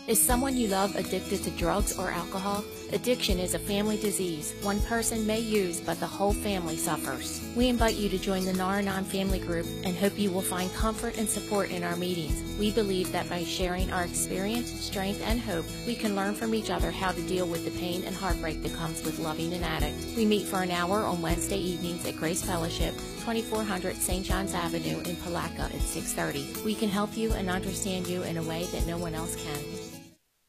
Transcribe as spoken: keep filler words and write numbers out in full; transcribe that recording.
Is someone you love addicted to drugs or alcohol? Addiction is a family disease. One person may use, but the whole family suffers. We invite you to join the Nar-Anon family group and hope you will find comfort and support in our meetings. We believe that by sharing our experience, strength, and hope, we can learn from each other how to deal with the pain and heartbreak that comes with loving an addict. We meet for an hour on Wednesday evenings at Grace Fellowship, twenty-four hundred Saint John's Avenue in Palatka at six thirty. We can help you and understand you in a way that no one else can.